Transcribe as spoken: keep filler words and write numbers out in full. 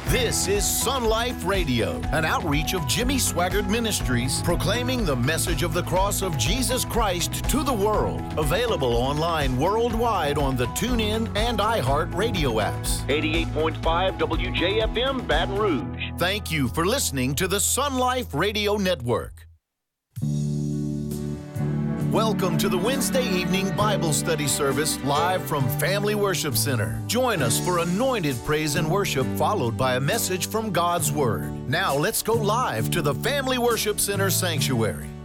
This is Sun Life Radio, an outreach of Jimmy Swaggart Ministries, proclaiming the message of the cross of Jesus Christ to the world. Available online worldwide on the TuneIn and iHeart radio apps. eighty-eight point five W J F M, Baton Rouge. Thank you for listening to the Sun Life Radio Network. Welcome to the Wednesday evening Bible study service live from Family Worship Center. Join us for anointed praise and worship followed by a message from God's Word. Now let's go live to the Family Worship Center sanctuary.